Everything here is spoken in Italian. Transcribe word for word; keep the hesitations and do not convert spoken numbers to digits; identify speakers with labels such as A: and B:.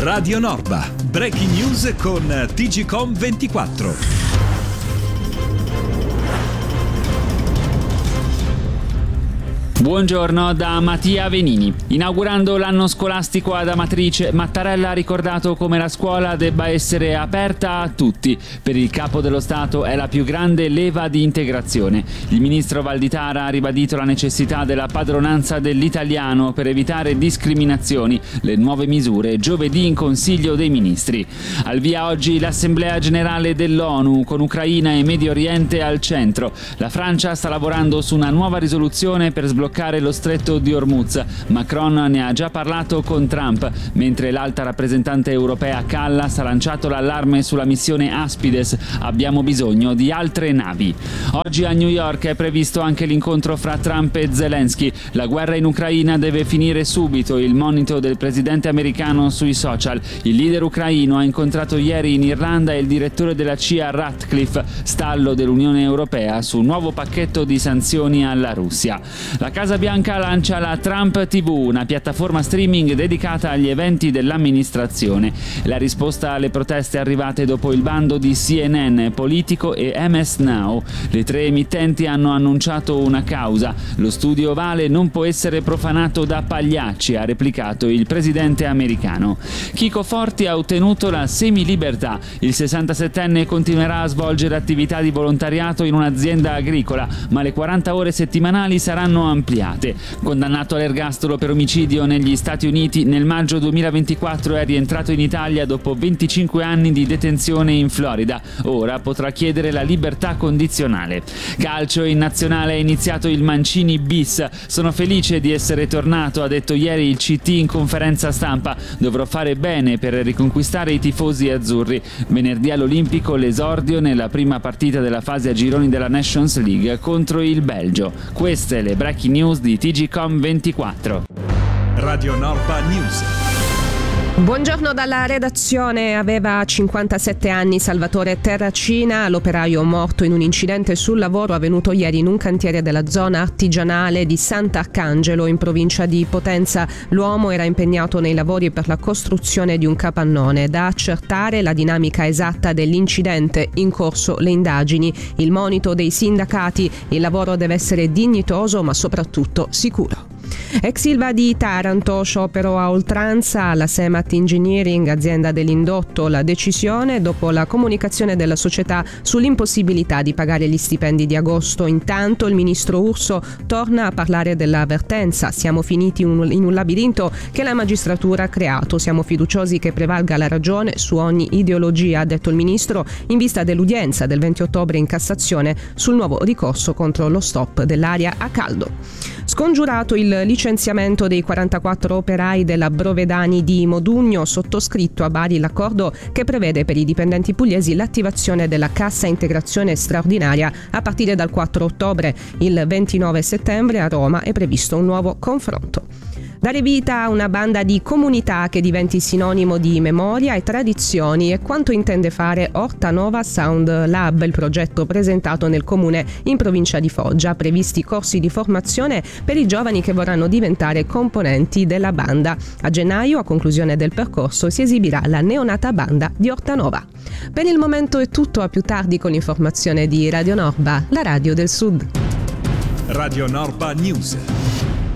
A: Radio Norba, breaking news con T G Com ventiquattro.
B: Buongiorno da Mattia Venini. Inaugurando l'anno scolastico ad Amatrice, Mattarella ha ricordato come la scuola debba essere aperta a tutti. Per il Capo dello Stato è la più grande leva di integrazione. Il ministro Valditara ha ribadito la necessità della padronanza dell'italiano per evitare discriminazioni. Le nuove misure giovedì in Consiglio dei Ministri. Al via oggi l'Assemblea Generale dell'ONU con Ucraina e Medio Oriente al centro. La Francia sta lavorando su una nuova risoluzione per sbloccare lo stretto di Hormuz. Macron ne ha già parlato con Trump, mentre l'alta rappresentante europea Callas ha lanciato l'allarme sulla missione Aspides. Abbiamo bisogno di altre navi. Oggi a New York è previsto anche l'incontro fra Trump e Zelensky. La guerra in Ucraina deve finire subito, il monito del presidente americano sui social. Il leader ucraino ha incontrato ieri in Irlanda il direttore della C I A Ratcliffe, stallo dell'Unione Europea su un nuovo pacchetto di sanzioni alla Russia. La Casa Bianca lancia la Trump T V, una piattaforma streaming dedicata agli eventi dell'amministrazione. La risposta alle proteste arrivate dopo il bando di C N N, Politico e M S Now. Le tre emittenti hanno annunciato una causa. Lo studio ovale non può essere profanato da pagliacci, ha replicato il presidente americano. Chico Forti ha ottenuto la semilibertà. Il sessantasettenne continuerà a svolgere attività di volontariato in un'azienda agricola, ma le quaranta ore settimanali saranno ampliate. Condannato all'ergastolo per omicidio negli Stati Uniti, nel maggio duemilaventiquattro è rientrato in Italia dopo venticinque anni di detenzione in Florida. Ora potrà chiedere la libertà condizionale. Calcio, in nazionale è iniziato il Mancini bis. Sono felice di essere tornato, ha detto ieri il C T in conferenza stampa. Dovrò fare bene per riconquistare i tifosi azzurri. Venerdì all'Olimpico l'esordio nella prima partita della fase a gironi della Nations League contro il Belgio. Queste le breaking news di T G Com ventiquattro.
A: Radio Norba News.
C: Buongiorno dalla redazione. Aveva cinquantasette anni Salvatore Terracina, l'operaio morto in un incidente sul lavoro avvenuto ieri in un cantiere della zona artigianale di Sant'Arcangelo in provincia di Potenza. L'uomo era impegnato nei lavori per la costruzione di un capannone. Da accertare la dinamica esatta dell'incidente, in corso le indagini. Il monito dei sindacati: il lavoro deve essere dignitoso ma soprattutto sicuro. Ex Ilva di Taranto, sciopero a oltranza. La Semat Engineering, azienda dell'indotto, la decisione dopo la comunicazione della società sull'impossibilità di pagare gli stipendi di agosto. Intanto il ministro Urso torna a parlare dell'avvertenza. Siamo finiti in un, in un labirinto che la magistratura ha creato. Siamo fiduciosi che prevalga la ragione su ogni ideologia, ha detto il ministro in vista dell'udienza del venti ottobre in Cassazione sul nuovo ricorso contro lo stop dell'aria a caldo. Scongiurato il licenziamento dei quarantaquattro operai della Brovedani di Modugno, sottoscritto a Bari l'accordo che prevede per i dipendenti pugliesi l'attivazione della cassa integrazione straordinaria a partire dal quattro ottobre. Il ventinove settembre a Roma è previsto un nuovo confronto. Dare vita a una banda di comunità che diventi sinonimo di memoria e tradizioni è quanto intende fare Ortanova Sound Lab, il progetto presentato nel comune in provincia di Foggia. Previsti corsi di formazione per i giovani che vorranno diventare componenti della banda. A gennaio, a conclusione del percorso, si esibirà la neonata banda di Ortanova. Per il momento è tutto, a più tardi con l'informazione di Radio Norba, la radio del Sud.
A: Radio Norba News.